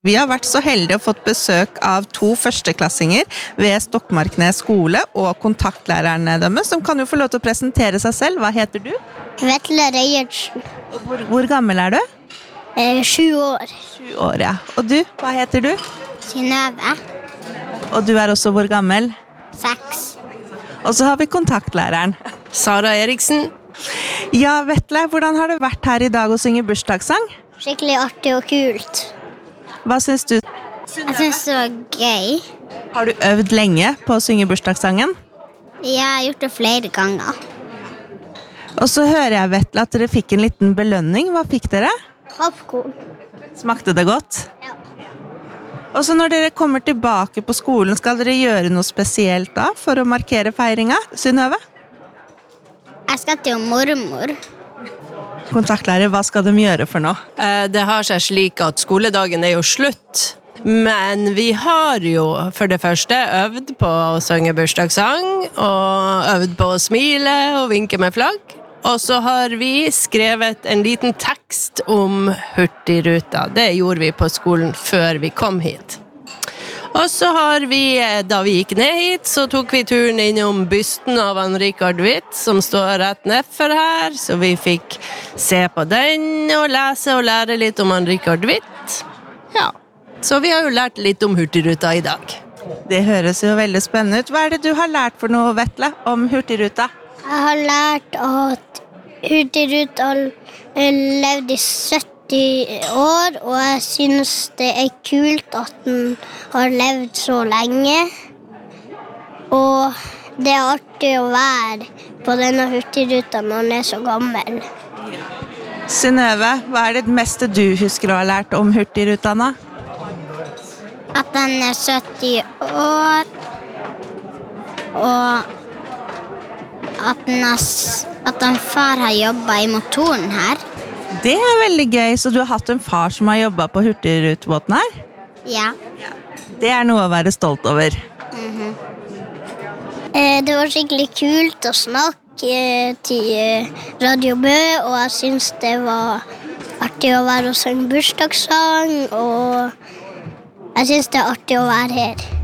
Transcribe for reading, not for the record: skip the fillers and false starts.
Vi har vært så heldige å fått besøk av 2 førsteklassinger ved Stokmarknes skole og kontaktlærerne deres, som kan jo få lov til å presentere seg selv. Hva heter du? Vetle Reiertsen. Hvor gammel er du? 7 år. 7 år, ja. Og du, hva heter du? Synnøve. Og du er også hvor gammel? 6. Og så har vi kontaktlæreren. Sara Eriksen. Ja, Vetle, hvordan har det vært her i dag å synge bursdagssang? Skikkelig artig og kult. Hva synes du? Jeg synes det var gøy. Har du øvd lenge på å synge bursdagssangen? Jeg har gjort det flere ganger. Og så hører jeg, Vetle, at dere fikk en liten belønning. Hva fikk dere? Popcorn. Smakte det godt? Ja. Og så når dere kommer tilbake på skolen, skal dere gjøre noe spesielt da, for å markere feiringa, Synnøve? Jeg skal til mormor. Kontaktlærer, hva skal de gjøre for noe? Det har seg slik at skoledagen er jo slutt, men vi har jo for det første øvd på å synge bursdagssang, og øvd på å smile og vinke med flagg. Og så har vi skrevet en liten tekst om Hurtigruta. Det gjorde vi på skolen før vi kom hit. Og så har vi, da vi gikk ned hit, så tok vi turen innom bysten av Richard Hvitt, som står rett nedfor her, så vi fikk se på den og lese og lære litt om Richard Hvitt. Ja, så vi har jo lært litt om Hurtigruta i dag. Det høres jo veldig spennende ut. Hva er det du har lært for noe, Vetle, om Hurtigruta? Jeg har lært at Hurtigruta levde i 70 år, og jeg synes det er kult at den har levd så lenge. Og det er artig å være på denne Hurtigruta når den er så gammel. Synnøve, hva er det meste du husker å ha lært om Hurtigruta nå? At den er 70 år, og at en far har jobbet i motoren her. Det er veldig gøy, så du har hatt en far som har jobbet på Hurtigrutebåten her? Ja. Det er noe å være stolt over. Det var skikkelig kult å snakke til Radio Bø, og jeg synes det var artig å være og synge bursdagssang, og jeg synes det er artig å være her.